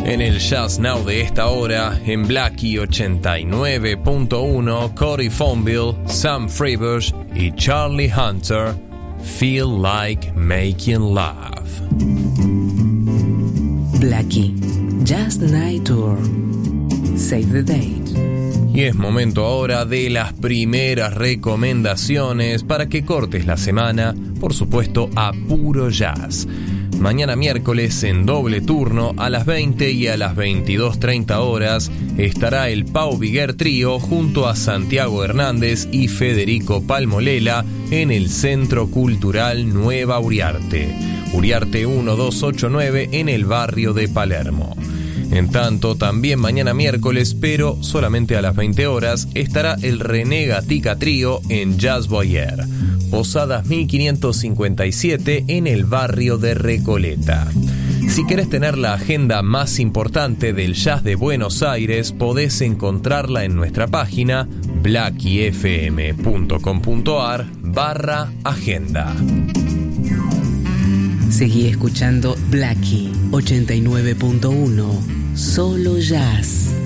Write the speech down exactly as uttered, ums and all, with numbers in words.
En el Jazz Now de esta hora, en Blackie ochenta y nueve punto uno, Corey Fonville, Sam Freebush y Charlie Hunter, Feel Like Making Love. Blackie, Jazz Night Tour. Save the date. Y es momento ahora de las primeras recomendaciones para que cortes la semana, por supuesto, a puro jazz. Mañana miércoles en doble turno a las veinte y a las veintidós treinta horas estará el Pau Viguer Trío junto a Santiago Hernández y Federico Palmolela en el Centro Cultural Nueva Uriarte, Uriarte uno dos ocho nueve en el barrio de Palermo. En tanto, también mañana miércoles, pero solamente a las veinte horas, estará el René Gatica Trío en Jazz Boyer, Posadas mil quinientos cincuenta y siete en el barrio de Recoleta. Si querés tener la agenda más importante del jazz de Buenos Aires, podés encontrarla en nuestra página blackiefm.com.ar barra agenda. Seguí escuchando Blackie ochenta y nueve punto uno, solo jazz.